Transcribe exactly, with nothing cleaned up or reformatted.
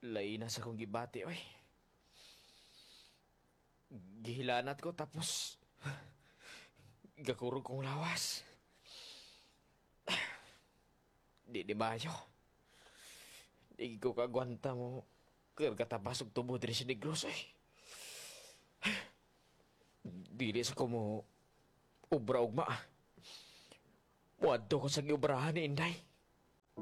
Lain na sa kong gibati, oy. Gihilanat ko tapos gakurog kong lawas. Di di bayo. Di ko kagwanta mo. Kaya katapasok tubo diri sa negros, oy. Dili sa ko mo ubra ugma. Muadto ko sa giubrahan ni Inday.